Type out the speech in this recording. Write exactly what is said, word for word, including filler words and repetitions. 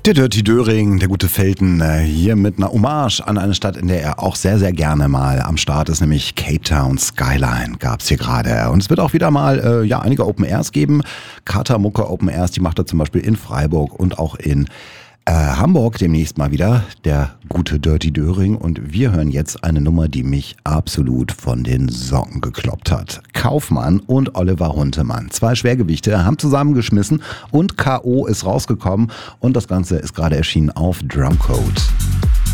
Der Dirty Döring, der gute Felten, hier mit einer Hommage an eine Stadt, in der er auch sehr, sehr gerne mal am Start ist, nämlich Cape Town Skyline gab's hier gerade. Und es wird auch wieder mal äh, ja einige Open Airs geben. Kater Mucke Open Airs, die macht er zum Beispiel in Freiburg und auch in äh, Hamburg demnächst mal wieder, der gute Dirty Döring. Und wir hören jetzt eine Nummer, die mich absolut von den Socken gekloppt hat. Kaufmann und Oliver Huntemann, zwei Schwergewichte, haben zusammengeschmissen und K O ist rausgekommen und das Ganze ist gerade erschienen auf Drumcode.